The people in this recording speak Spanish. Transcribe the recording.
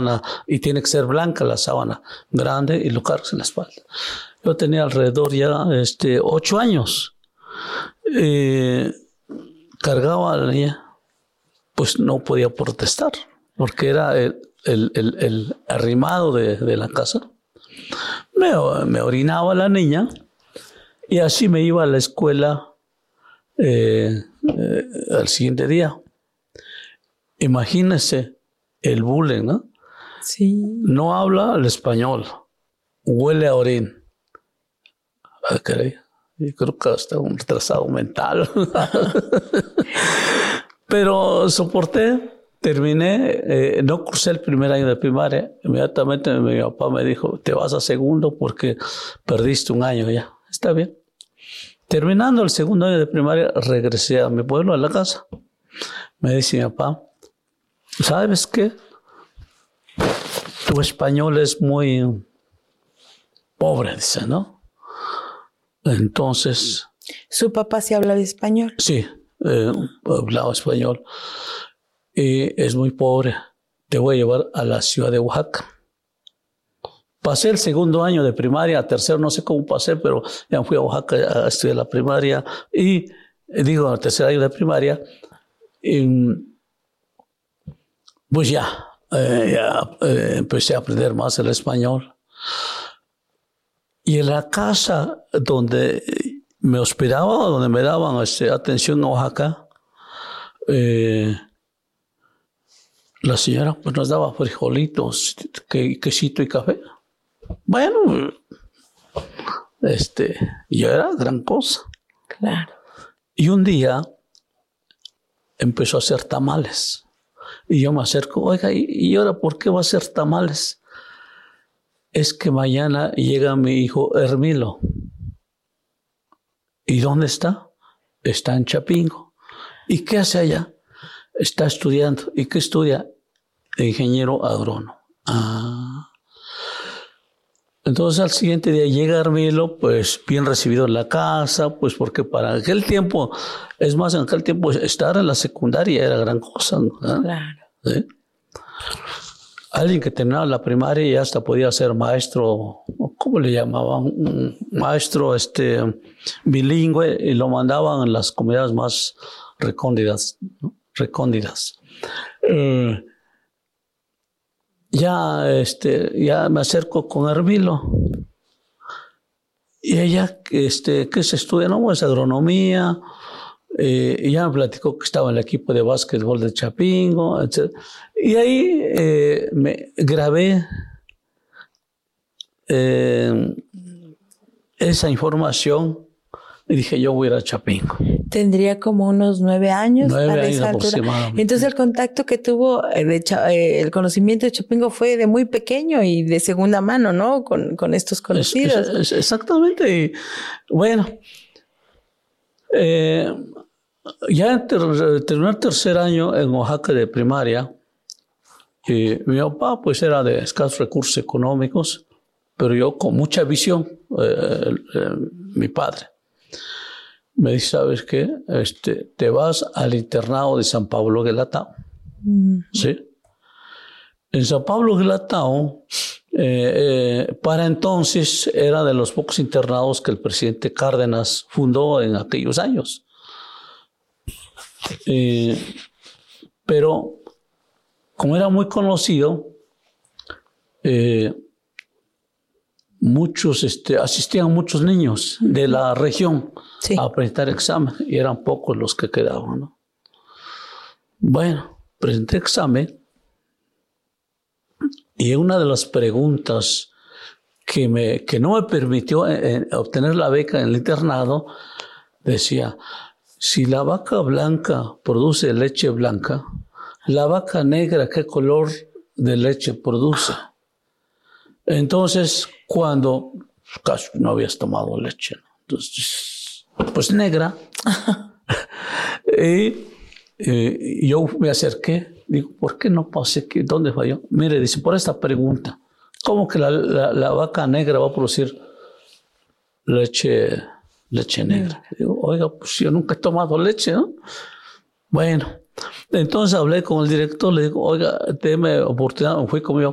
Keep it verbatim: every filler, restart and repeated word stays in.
sábana y tiene que ser blanca la sábana, grande, y lo cargas en la espalda. Yo tenía alrededor ya este, ocho años. Eh, cargaba a la niña, pues no podía protestar, porque era el, el, el, el arrimado de, de la casa. Me, me orinaba la niña y así me iba a la escuela eh, eh, al siguiente día. Imagínese el bullying, ¿no? Sí. No habla el español, huele a orín. Ah, caray. Yo creo que hasta un retrasado mental. Pero soporté, terminé, eh, no cursé el primer año de primaria. Inmediatamente mi papá me dijo, te vas a segundo porque perdiste un año ya. Está bien. Terminando el segundo año de primaria, regresé a mi pueblo, a la casa. Me dice mi papá, ¿sabes qué? Tu español es muy pobre, dice, ¿no? Entonces... ¿Su papá sí hablaba español? Sí, eh, hablaba español. Y es muy pobre. Te voy a llevar a la ciudad de Oaxaca. Pasé el segundo año de primaria, a tercero no sé cómo pasé, pero ya fui a Oaxaca a estudiar la primaria. Y, digo, al tercer año de primaria, y, pues ya, eh, ya eh, empecé a aprender más el español. Y en la casa donde me hospedaba, donde me daban este, atención en Oaxaca, eh, la señora pues, nos daba frijolitos, que, quesito y café. Bueno, este, yo era gran cosa. Claro. Y un día empezó a hacer tamales. Y yo me acerco, oiga, ¿y, y ahora por qué va a hacer tamales? Es que mañana llega mi hijo Hermilo. ¿Y dónde está? Está en Chapingo. ¿Y qué hace allá? Está estudiando. ¿Y qué estudia? Ingeniero agrónomo. Ah. Entonces al siguiente día llega Hermilo, pues bien recibido en la casa, pues porque para aquel tiempo, es más, en aquel tiempo estar en la secundaria era gran cosa, ¿no? Claro. ¿Sí? Alguien que terminaba la primaria y hasta podía ser maestro, ¿cómo le llamaban? Un maestro este, bilingüe, y lo mandaban en las comunidades más recónditas, ¿no? recónditas. Eh, ya, este, ya me acerco con Hermilo. Y ella, este, ¿qué se estudia? No, es agronomía. Eh, y ya me platicó que estaba en el equipo de básquetbol de Chapingo, etcétera. Y ahí eh, me grabé eh, esa información y dije, yo voy a ir a Chapingo. Tendría como unos nueve años. Nueve a años esa aproximadamente. Entonces el contacto que tuvo, de Cha- eh, el conocimiento de Chapingo fue de muy pequeño y de segunda mano, ¿no? Con, con estos conocidos. Es, es, es exactamente. Y, bueno, eh, ya ter, terminé el tercer año en Oaxaca de primaria. Y mi papá pues era de escasos recursos económicos, pero yo con mucha visión, eh, eh, mi padre. Me dice, ¿sabes qué? Este, te vas al internado de San Pablo Guelatao. Mm. ¿Sí? En San Pablo Guelatao, eh, eh, para entonces era de los pocos internados que el presidente Cárdenas fundó en aquellos años. Eh, pero como era muy conocido, eh, muchos, este, asistían muchos niños de la región sí. a presentar examen y eran pocos los que quedaban, ¿no? Bueno, presenté examen y una de las preguntas que, me, que no me permitió eh, obtener la beca en el internado decía, si la vaca blanca produce leche blanca, la vaca negra, ¿qué color de leche produce? Entonces, cuando casi no habías tomado leche, ¿no? Entonces, pues negra. y, y yo me acerqué, digo, ¿por qué no pasé? ¿Dónde falló? Mire, dice, por esta pregunta, ¿cómo que la, la, la vaca negra va a producir leche, leche negra? Digo, oiga, pues yo nunca he tomado leche, ¿no? Bueno, entonces hablé con el director, le digo, oiga, déme oportunidad, fui conmigo.